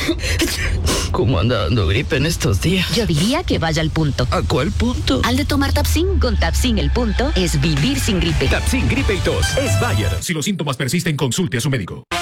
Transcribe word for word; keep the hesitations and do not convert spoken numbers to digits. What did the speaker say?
¿Cómo anda dando gripe en estos días? Yo diría que vaya al punto. ¿A cuál punto? Al de tomar Tapsin. Con Tapsin el punto es vivir sin gripe. Tapsin Gripe y Tos es Bayer. Si los síntomas persisten, consulte a su médico.